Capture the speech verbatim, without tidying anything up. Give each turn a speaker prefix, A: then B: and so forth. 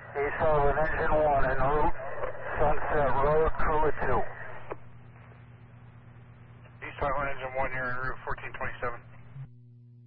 A: East Harlem Engine one en route, Sunset Road, crew of two.
B: East Harlem Engine one, you're en route fourteen twenty-seven.